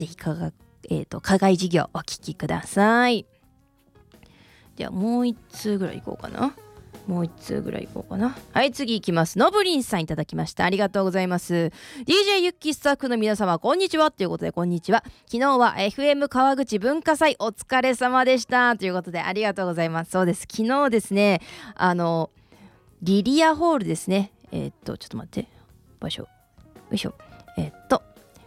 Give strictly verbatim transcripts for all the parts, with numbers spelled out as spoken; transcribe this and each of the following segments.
ぜひ課外、えーと、課外授業お聞きください。じゃあもう一通ぐらいいこうかな。もう一通ぐらいいこうかな。はい、次いきます。のぶりんさんいただきました。ありがとうございます。 ディージェー ユッキースタッフの皆様こんにちはということで、こんにちは。昨日は エフエム 川口文化祭お疲れ様でしたということで、ありがとうございます。そうです、昨日ですね、あのリリアホールですね。えー、っとちょっと待って、場所よいしょ。えー、っと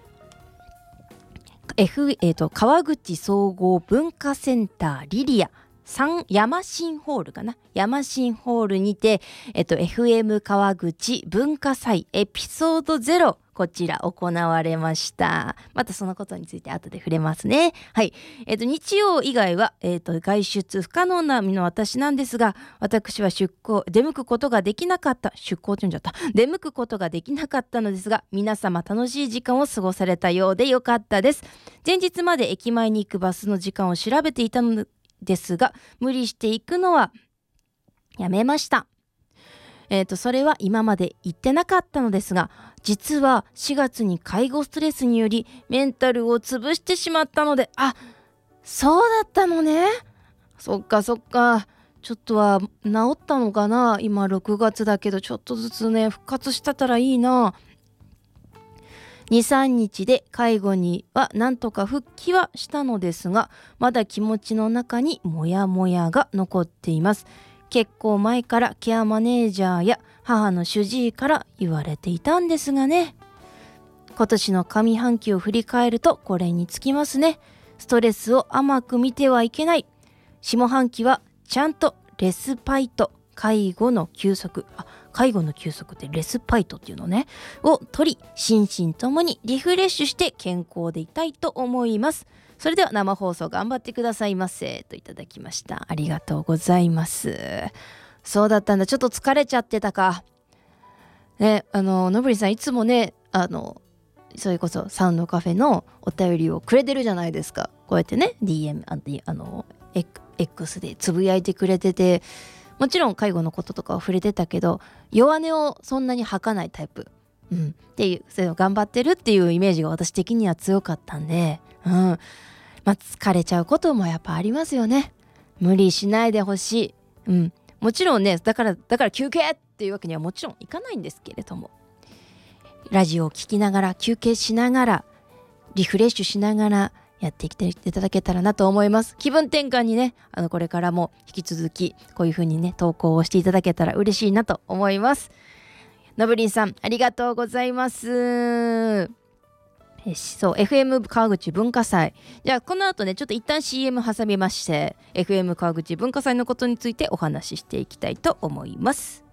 F、えー、っと川口総合文化センターリリアヤマシンホールかな。ヤマシンホールにて、えっと、エフエム 川口文化祭エピソードゼロ、こちら行われました。またそのことについて後で触れますね。はい。えっと、日曜以外は、えっと、外出不可能な身の私なんですが、私は出向、出向くことができなかった、出向って言うんじゃった。出向くことができなかったのですが、皆様楽しい時間を過ごされたようでよかったです。前日まで駅前に行くバスの時間を調べていたのですが、無理していくのはやめました。えーと、それは今まで言ってなかったのですが、実はしがつに介護ストレスによりメンタルを潰してしまったので、あ、そうだったのね。そっかそっか。ちょっとは治ったのかな。今ろくがつだけど、ちょっとずつね復活したたらいいな。にさんにちで介護にはなんとか復帰はしたのですが、まだ気持ちの中にモヤモヤが残っています。結構前からケアマネージャーや母の主治医から言われていたんですがね。今年の上半期を振り返るとこれにつきますね。ストレスを甘く見てはいけない。下半期はちゃんとレスパイト、介護の休息、あ、介護の休息ってレスパイトっていうのねを取り、心身ともにリフレッシュして健康でいたいと思います。それでは生放送頑張ってくださいませといただきました。ありがとうございます。そうだったんだ。ちょっと疲れちゃってたかね。あののぶりさんいつもね、あのそれこそサウンドカフェのお便りをくれてるじゃないですか。こうやってね ディーエム ああの X でつぶやいてくれてて、もちろん介護のこととかは触れてたけど、弱音をそんなに吐かないタイプ、うん、っていう、それを頑張ってるっていうイメージが私的には強かったんで、うん、まあ疲れちゃうこともやっぱありますよね。無理しないでほしい、うん、もちろんね、だからだから休憩っていうわけにはもちろんいかないんですけれども、ラジオを聞きながら休憩しながらリフレッシュしながらやってきていただけたらなと思います。気分転換にね、あのこれからも引き続きこういう風にね投稿をしていただけたら嬉しいなと思います。のぶりんさんありがとうございます。えそう エフエム 川口文化祭、じゃあこの後ねちょっと一旦 シーエム 挟みまして エフエム 川口文化祭のことについてお話ししていきたいと思います。